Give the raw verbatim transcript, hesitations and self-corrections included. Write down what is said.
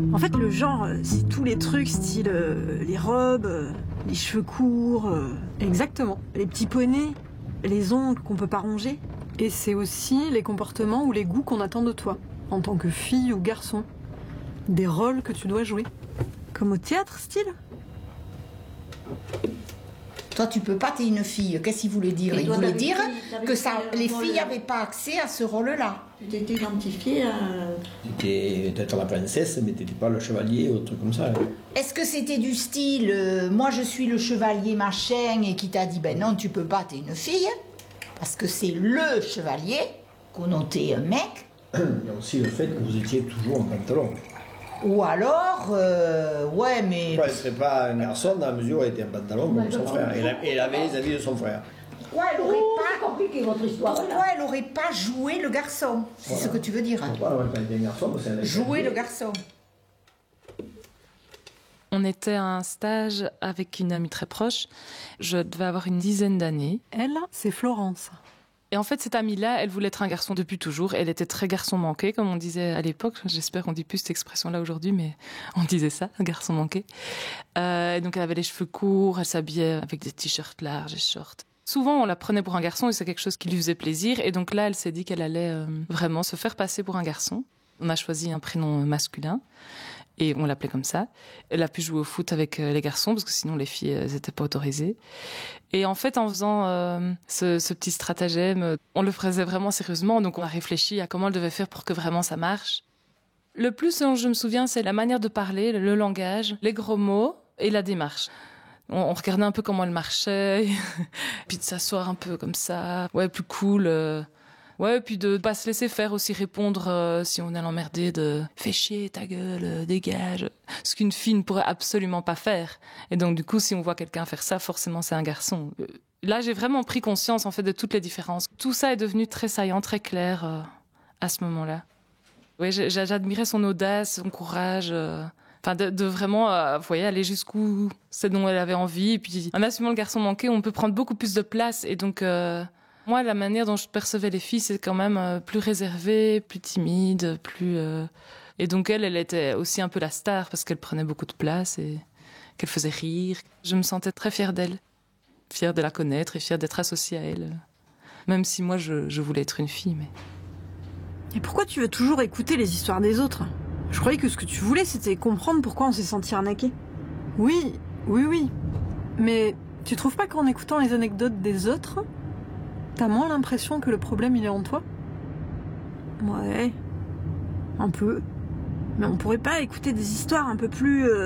En fait, le genre, c'est tous les trucs, style euh, les robes, euh, les cheveux courts. Euh... Exactement. Les petits poneys, les ongles qu'on peut pas ronger. Et c'est aussi les comportements ou les goûts qu'on attend de toi, en tant que fille ou garçon. Des rôles que tu dois jouer. Comme au théâtre, style. Toi, tu peux pas, t'es une fille. Qu'est-ce qu'il voulait dire? Et Il toi, voulait t'avais dire pris- que ça, t'avais pris les un rôle- filles n'avaient pas accès à ce rôle-là. Tu t'étais identifiée à... T'étais peut-être la princesse, mais t'étais pas le chevalier ou un truc comme ça. Est-ce que c'était du style, euh, moi je suis le chevalier machin, et qui t'a dit, ben non, tu peux pas, t'es une fille, parce que c'est le chevalier, connoté un mec, Il y a aussi le fait que vous étiez toujours en pantalon. ou alors, euh, ouais, mais... Pourquoi elle serait pas un garçon dans la mesure où elle était en pantalon comme son frère? Et elle a- elle avait les habits de son frère. Pourquoi elle aurait Oh, c'est pas... compliqué votre histoire. Pourquoi là. elle aurait pas joué le garçon? C'est Voilà. ce que tu veux dire. Pourquoi elle aurait pas été un garçon? Parce qu'elle a- Jouer le garçon. On était à un stage avec une amie très proche. Je devais avoir une dizaine d'années. Elle, c'est Florence. Et en fait, cette amie-là, elle voulait être un garçon depuis toujours. Elle était très garçon manqué, comme on disait à l'époque. J'espère qu'on dit plus cette expression-là aujourd'hui, mais on disait ça, un garçon manqué. Euh, et donc, elle avait les cheveux courts, elle s'habillait avec des t-shirts larges et shorts. Souvent, on la prenait pour un garçon et c'est quelque chose qui lui faisait plaisir. Et donc là, elle s'est dit qu'elle allait euh, vraiment se faire passer pour un garçon. On a choisi un prénom masculin. Et on l'appelait comme ça. Elle a pu jouer au foot avec euh, les garçons, parce que sinon les filles, elles étaient pas autorisées. Et en fait, en faisant euh, ce, ce petit stratagème, euh, on le faisait vraiment sérieusement, donc on a réfléchi à comment elle devait faire pour que vraiment ça marche. Le plus dont je me souviens, c'est la manière de parler, le, le langage, les gros mots et la démarche. On, on regardait un peu comment elle marchait, puis de s'asseoir un peu comme ça, ouais, plus cool... Euh, Ouais, puis de pas se laisser faire aussi, répondre euh, si on est l'emmerder de « fais chier, ta gueule, euh, dégage », ce qu'une fille ne pourrait absolument pas faire. Et donc du coup, si on voit quelqu'un faire ça, forcément c'est un garçon. Euh, Là, j'ai vraiment pris conscience en fait de toutes les différences. Tout ça est devenu très saillant, très clair euh, à ce moment-là. Oui, j'admirais son audace, son courage... Euh... Enfin, de, de vraiment, euh, vous voyez, aller jusqu'où c'est dont elle avait envie. Et puis, en assumant le garçon manqué, on peut prendre beaucoup plus de place. Et donc... Euh... Moi, la manière dont je percevais les filles, c'est quand même euh, plus réservé, plus timide, plus... Euh... Et donc elle, elle était aussi un peu la star parce qu'elle prenait beaucoup de place et qu'elle faisait rire. Je me sentais très fière d'elle, fière de la connaître et fière d'être associée à elle. Même si moi, je, je voulais être une fille, mais... Et pourquoi tu veux toujours écouter les histoires des autres? Je croyais que ce que tu voulais, c'était comprendre pourquoi on s'est senti arnaqué. Oui, oui, oui. Mais tu trouves pas qu'en écoutant les anecdotes des autres... T'as moins l'impression que le problème, il est en toi? Ouais, un peu. Mais on pourrait pas écouter des histoires un peu plus... Euh...